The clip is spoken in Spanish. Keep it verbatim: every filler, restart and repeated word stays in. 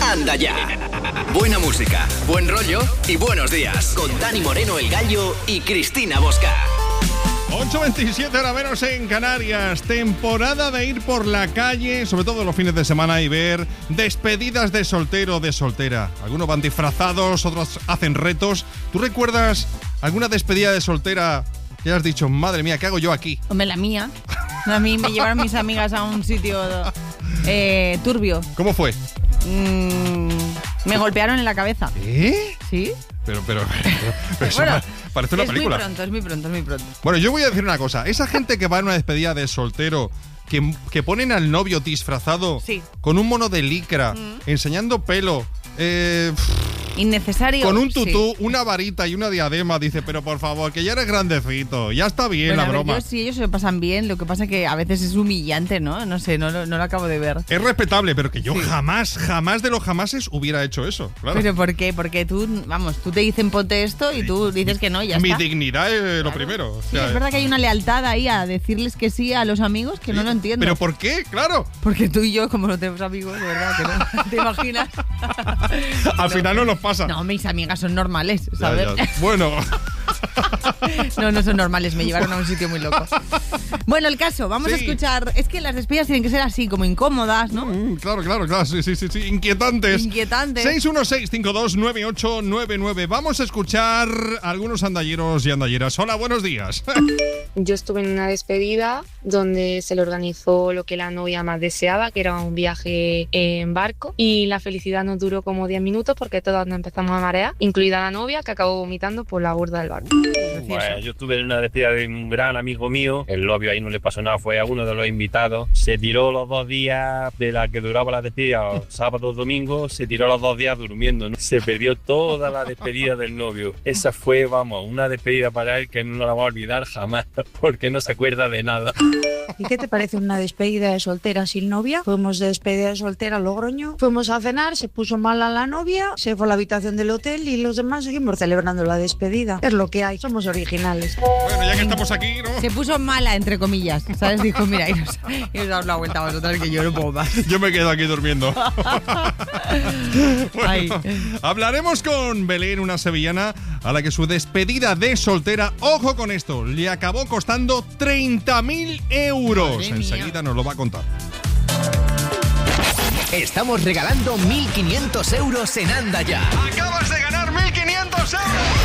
Anda Ya. Buena música, buen rollo y buenos días. Con Dani Moreno, El Gallo y Cristina Bosca. ocho veintisiete horas menos en Canarias. Temporada de ir por la calle, sobre todo los fines de semana, y ver despedidas de soltero o de soltera. Algunos van disfrazados, otros hacen retos. ¿Tú recuerdas alguna despedida de soltera que has dicho, madre mía, ¿qué hago yo aquí? Hombre, la mía. A mí me llevaron mis amigas a un sitio eh, turbio. ¿Cómo fue? Mm, me golpearon en la cabeza. ¿Eh? ¿Sí? Pero, pero, pero, pero eso bueno, parece una es película. Es muy pronto, es muy pronto, es muy pronto. Bueno, yo voy a decir una cosa. Esa gente que va a una despedida de soltero, que, que ponen al novio disfrazado sí. con un mono de licra, mm. enseñando pelo, eh, innecesario. con un tutú, sí. una varita y una diadema, dice, pero por favor, que ya eres grandecito, ya está bien bueno, la a ver, broma. Yo, sí, ellos se lo pasan bien, lo que pasa es que a veces es humillante, ¿no? No sé, no, no, no lo acabo de ver. Es respetable, pero que yo sí. jamás, jamás de los jamases hubiera hecho eso, claro. ¿Pero por qué? Porque tú, vamos, tú te dicen ponte esto y tú dices que no y ya Mi está. Mi dignidad es claro. lo primero. O Sí, sea, es verdad que hay una lealtad ahí a decirles que sí a los amigos que sí. no lo entiendo. ¿Pero por qué? Claro. Porque tú y yo, como no tenemos amigos, de verdad, que no te imaginas. Al no. final no nos pasa. No, mis amigas son normales, ¿sabes? Ya, ya. Bueno. No, no son normales, me llevaron a un sitio muy loco. Bueno, el caso, vamos sí. a escuchar. Es que las despedidas tienen que ser así, como incómodas, ¿no? Mm, claro, claro, claro, sí, sí, sí, sí. Inquietantes. Inquietantes. seis uno seis, cinco dos nueve ocho nueve nueve. Vamos a escuchar a algunos andalleros y andalleras. Hola, buenos días. Yo estuve en una despedida donde se le organizó lo que la novia más deseaba, que era un viaje en barco, y la felicidad nos duró como diez minutos porque todos nos empezamos a marear, incluida la novia, que acabó vomitando por la borda del barco. Bueno, yo estuve en una despedida de un gran amigo mío, el novio ahí no le pasó nada, fue a uno de los invitados, se tiró los dos días de la que duraba la despedida, sábado, domingo, se tiró los dos días durmiendo, ¿no? Se perdió toda la despedida del novio. Esa fue, vamos, una despedida para él que no la va a olvidar jamás, porque no se acuerda de nada. ¿Y qué te parece una despedida de soltera sin novia? Fuimos de despedida de soltera a Logroño, fuimos a cenar, se puso mal a la novia, se fue a la habitación del hotel y los demás seguimos celebrando la despedida. Es lo que hay, somos originales. Bueno, ya que estamos aquí, ¿no? Se puso mala, entre comillas, ¿sabes? Dijo, mira, y nos, y nos damos la vuelta a vosotras que yo no puedo más. Yo me quedo aquí durmiendo. Bueno, hablaremos con Belén, una sevillana a la que su despedida de soltera, ojo con esto, le acabó costando treinta mil euros. Enseguida nos lo va a contar. Estamos regalando mil quinientos euros en Anda Ya. ¡Acabas de ganar mil quinientos euros!